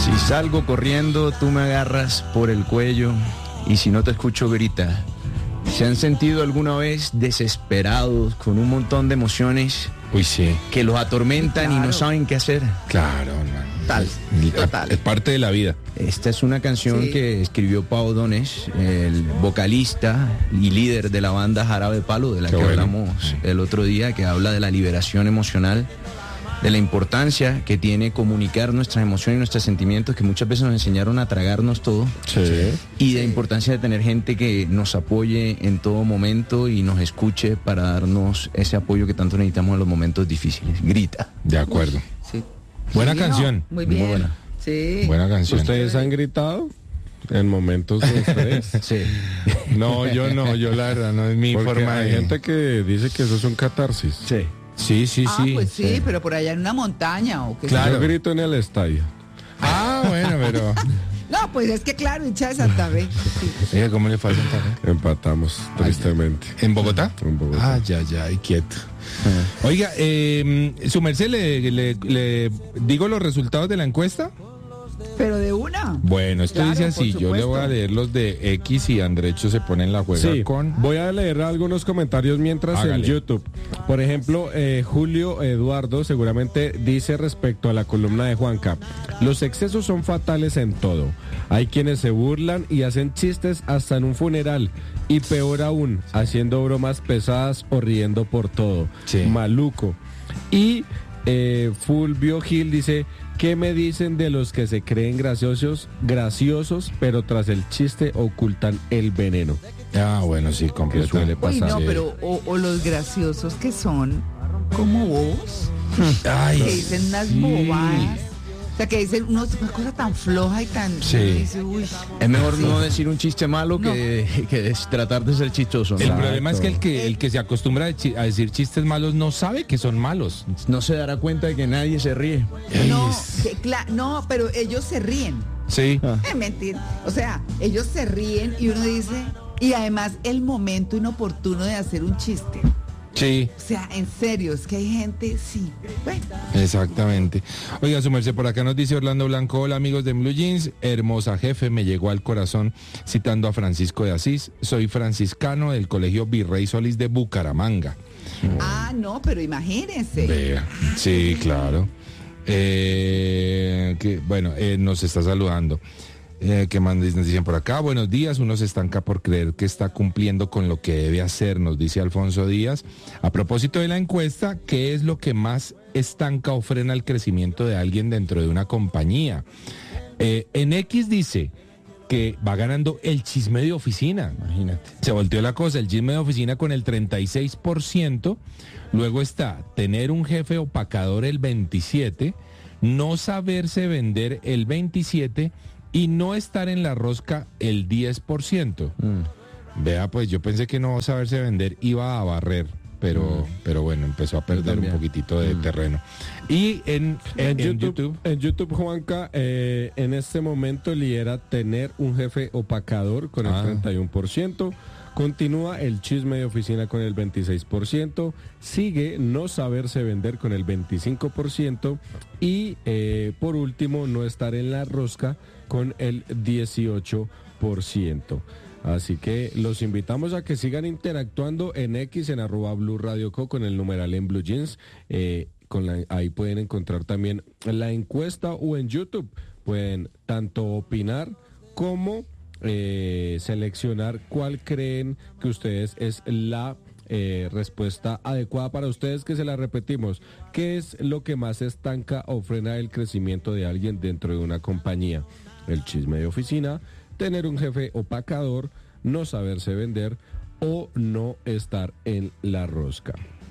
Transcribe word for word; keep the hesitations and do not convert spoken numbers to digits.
Si salgo corriendo, tú me agarras por el cuello y si no te escucho, grita. ¿Se han sentido alguna vez desesperados con un montón de emociones? Uy, sí. Que los atormentan claro. y no saben qué hacer. Claro, man. Total, total. Es parte de la vida. Esta es una canción sí. que escribió Pau Donés, el vocalista y líder de la banda Jarabe de Palo, de la qué que bueno. hablamos sí. el otro día, que habla de la liberación emocional, de la importancia que tiene comunicar nuestras emociones y nuestros sentimientos, que muchas veces nos enseñaron a tragarnos todo, sí. y de la importancia de tener gente que nos apoye en todo momento y nos escuche para darnos ese apoyo que tanto necesitamos en los momentos difíciles. Grita. De acuerdo. Sí. Buena sí, canción. No, muy bien. Muy buena. Sí. Buena canción. ¿Ustedes han gritado en momentos de estrés? Sí. No, yo no, yo la verdad no es mi Porque forma hay de... gente que dice que eso es un catarsis. Sí. Sí, sí, ah, sí. pues sí, sí, pero por allá en una montaña o qué. Claro. Yo grito en el estadio. Ah, bueno, pero... No, pues es que claro, hincha de Santa Fe. Sí. Oiga, ¿cómo le fue a Santa Fe? Empatamos, tristemente. ¿En Bogotá? En Bogotá. Ah, ya, ya, y quieto. Uh-huh. Oiga, eh, su merced, ¿le, le, le digo los resultados de la encuesta? Pero de una. Bueno, esto claro, dice así, yo le voy a leer los de X y Andrecho se pone en la juega sí, con... voy a leer algunos comentarios mientras Hágale. en YouTube. Por ejemplo, eh, Julio Eduardo seguramente dice respecto a la columna de Juanca: los excesos son fatales en todo. Hay quienes se burlan y hacen chistes hasta en un funeral. Y peor aún, haciendo bromas pesadas o riendo por todo. Sí. Maluco. Y eh, Fulvio Gil dice: ¿qué me dicen de los que se creen graciosos, graciosos, pero tras el chiste ocultan el veneno? Ah, bueno, sí, completo. Suele pasar. Uy, no, pero o, o los graciosos que son como vos, Ay, que dicen unas sí. bobadas. O sea, que dicen unos, una cosa tan floja y tan... Sí. Dice, uy, es mejor no decir un chiste malo no. que, que de, tratar de ser chistoso. ¿no? El Exacto. problema es que el que el que se acostumbra a, chi- a decir chistes malos no sabe que son malos. No se dará cuenta de que nadie se ríe. No, que, cla- no, pero ellos se ríen. Sí. Ah. Es mentira. O sea, ellos se ríen y uno dice... Y además el momento inoportuno de hacer un chiste. Sí. O sea, en serio, es que hay gente, sí. Bueno. Exactamente. Oiga, su merced, por acá nos dice Orlando Blanco: hola amigos de Blue Jeans, hermosa jefe, me llegó al corazón citando a Francisco de Asís. Soy franciscano del Colegio Virrey Solís de Bucaramanga. Ah, no, pero imagínense. Vea. Sí, claro. Eh, que, bueno, eh, nos está saludando. Eh, ¿Qué más nos dicen por acá? Buenos días, uno se estanca por creer que está cumpliendo con lo que debe hacer, nos dice Alfonso Díaz. A propósito de la encuesta, ¿qué es lo que más estanca o frena el crecimiento de alguien dentro de una compañía? Eh, en X dice que va ganando el chisme de oficina. Imagínate. Se volteó la cosa, el chisme de oficina con el treinta y seis por ciento. Luego está tener un jefe opacador el veintisiete por ciento, no saberse vender el veintisiete por ciento, y no estar en la rosca el diez por ciento. Mm. Vea, pues yo pensé que no saberse vender iba a barrer, pero, mm. pero bueno, empezó a perder un poquitito de mm. terreno. Y en, en, en, en YouTube, YouTube, en YouTube, Juanca, eh, en este momento lidera tener un jefe opacador con el ah. treinta y uno por ciento. Continúa el chisme de oficina con el veintiséis por ciento, sigue no saberse vender con el veinticinco por ciento y eh, por último no estar en la rosca con el dieciocho por ciento. Así que los invitamos a que sigan interactuando en X, en arroba Blue Radio Co, con el numeral en Blue Jeans. Eh, con la, ahí pueden encontrar también la encuesta, o en YouTube pueden tanto opinar como eh, seleccionar cuál creen que ustedes es la eh, respuesta adecuada para ustedes, que se la repetimos. ¿Qué es lo que más estanca o frena el crecimiento de alguien dentro de una compañía? El chisme de oficina, tener un jefe opacador, no saberse vender o no estar en la rosca.